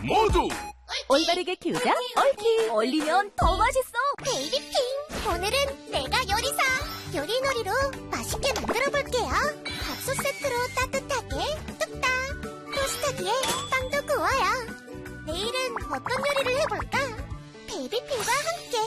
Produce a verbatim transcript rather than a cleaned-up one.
모두 올바르게 키우자 얽히. 얼리면 더 맛있어. 베이비핑, 오늘은 내가 요리사 요리놀이로 맛있게 만들어볼게요. 밥솥 세트로 따뜻하게 뚝딱, 토스터기에 빵도 구워요. 내일은 어떤 요리를 해볼까? 베이비핑과 함께